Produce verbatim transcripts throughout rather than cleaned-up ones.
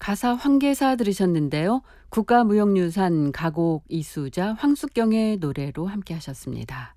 가사 황계사 들으셨는데요. 국가무형유산 가곡 이수자 황숙경의 노래로 함께 하셨습니다.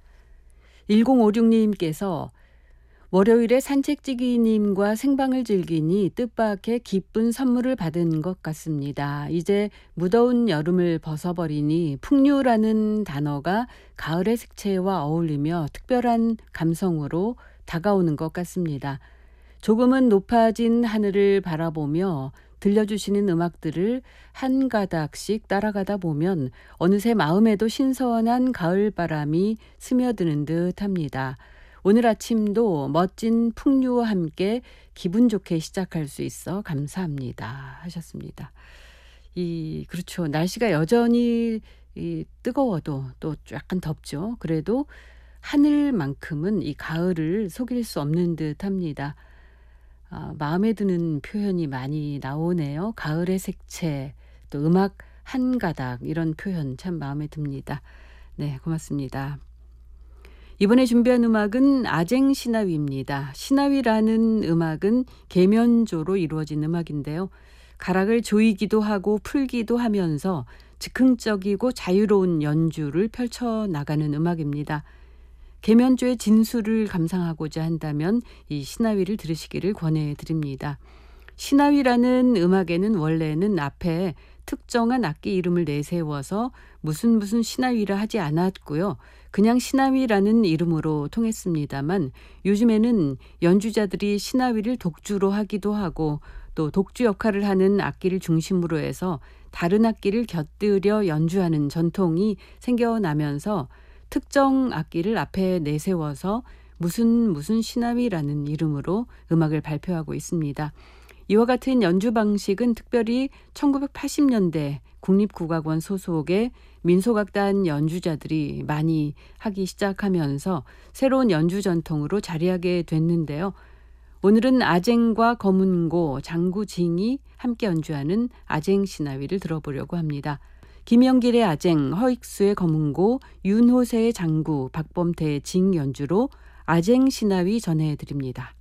일공오육님께서 월요일에 산책지기님과 생방을 즐기니 뜻밖의 기쁜 선물을 받은 것 같습니다. 이제 무더운 여름을 벗어버리니 풍류라는 단어가 가을의 색채와 어울리며 특별한 감성으로 다가오는 것 같습니다. 조금은 높아진 하늘을 바라보며 들려주시는 음악들을 한 가닥씩 따라가다 보면 어느새 마음에도 신선한 가을바람이 스며드는 듯합니다. 오늘 아침도 멋진 풍류와 함께 기분 좋게 시작할 수 있어 감사합니다 하셨습니다. 이 그렇죠. 날씨가 여전히 이 뜨거워도 또 약간 덥죠. 그래도 하늘만큼은 이 가을을 속일 수 없는 듯합니다. 아, 마음에 드는 표현이 많이 나오네요. 가을의 색채, 또 음악 한 가닥 이런 표현 참 마음에 듭니다. 네, 고맙습니다. 이번에 준비한 음악은 아쟁 시나위입니다. 시나위라는 음악은 계면조로 이루어진 음악인데요. 가락을 조이기도 하고 풀기도 하면서 즉흥적이고 자유로운 연주를 펼쳐나가는 음악입니다. 계면조의 진수를 감상하고자 한다면 이 시나위를 들으시기를 권해드립니다. 시나위라는 음악에는 원래는 앞에 특정한 악기 이름을 내세워서 무슨 무슨 시나위라 하지 않았고요. 그냥 시나위라는 이름으로 통했습니다만 요즘에는 연주자들이 시나위를 독주로 하기도 하고 또 독주 역할을 하는 악기를 중심으로 해서 다른 악기를 곁들여 연주하는 전통이 생겨나면서 특정 악기를 앞에 내세워서 무슨 무슨 시나위라는 이름으로 음악을 발표하고 있습니다. 이와 같은 연주 방식은 특별히 천구백팔십 년대 국립국악원 소속의 민속악단 연주자들이 많이 하기 시작하면서 새로운 연주 전통으로 자리하게 됐는데요. 오늘은 아쟁과 검은고, 장구징이 함께 연주하는 아쟁 시나위를 들어보려고 합니다. 김영길의 아쟁, 허익수의 검은고, 윤호세의 장구, 박범태의 징 연주로 아쟁 시나위 전해드립니다.